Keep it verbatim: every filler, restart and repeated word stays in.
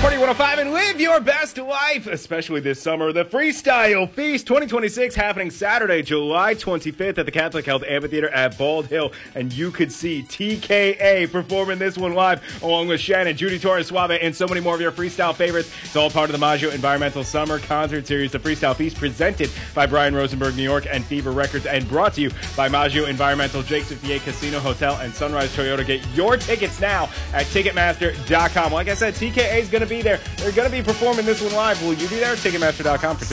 Party one oh five and live your best life, especially this summer. The Freestyle Feast twenty twenty-six happening Saturday, July twenty-fifth at the Catholic Health Amphitheater at Bald Hill. And you could see T K A performing this one live along with Shannon, Judy Torres Suave, and so many more of your freestyle favorites. It's all part of the Maggio Environmental Summer Concert Series, the Freestyle Feast, presented by Brian Rosenberg, New York, and Fever Records, and brought to you by Maggio Environmental, Jake's fifty-eight Casino Hotel, and Sunrise Toyota. Get your tickets now at Ticketmaster dot com. Like I said, T K A is going to be there. They're going to be performing this one live. Will you be there? Ticketmaster dot com for tickets.